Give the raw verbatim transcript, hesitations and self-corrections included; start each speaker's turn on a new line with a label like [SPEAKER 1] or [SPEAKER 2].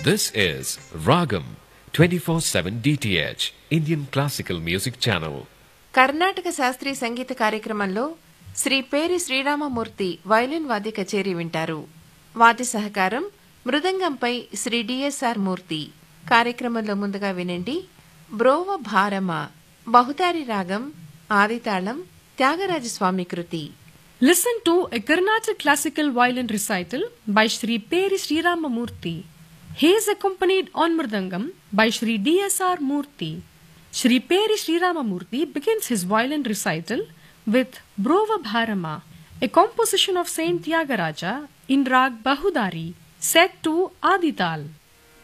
[SPEAKER 1] This is Ragam twenty-four seven D T H Indian Classical Music Channel.
[SPEAKER 2] Karnataka శాస్త్రీయ సంగీత కార్యక్రమంలో శ్రీ పేరి Sriramamurthy violin వాద్య కచేరీ వింటారు. వాద్య సహకారం మృదంగంపై శ్రీ డిఎస్ఆర్ మూర్తి. కార్యక్రమంలో ముందుగా వినండి బ్రోవ భారమ బహుతారి రాగం ఆదితాళం త్యాగరాజస్వామి కృతి.
[SPEAKER 3] Listen to a Carnatic classical violin recital by Shri Peri Sriramamurthy. He is accompanied on Mridangam by Shri D S R Murthy. Shri Peri Sriramamurthy begins his violin recital with Brova Bharama, a composition of Saint Tyagaraja in Rag Bahudari, set to Adital.